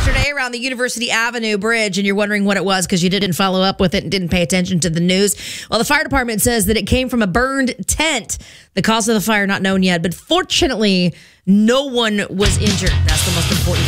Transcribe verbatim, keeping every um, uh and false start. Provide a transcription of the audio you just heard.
yesterday around the University Avenue Bridge, and you're wondering what it was because you didn't follow up with it and didn't pay attention to the news. Well, the fire department says that it came from a burned tent. The cause of the fire not known yet, but fortunately, no one was injured. That's the most important